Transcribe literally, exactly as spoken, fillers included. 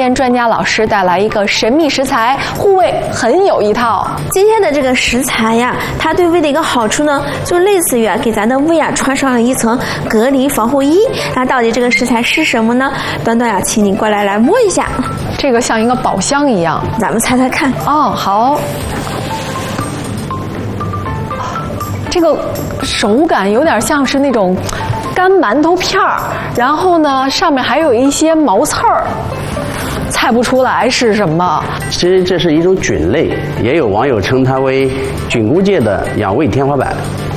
天专家老师带来一个神秘食材，护胃很有一套。 今天的这个食材呀，它对胃的一个好处呢，就类似于啊给咱的胃啊穿上了一层隔离防护衣。那到底这个食材是什么呢？端端呀，请你过来来摸一下。 这个像一个宝箱一样， 咱们猜猜看。 哦，好。这个手感有点像是那种干馒头片儿，然后呢，上面还有一些毛刺儿，猜不出来是什么。 其实这是一种菌类，也有网友称它为菌菇界的养胃天花板。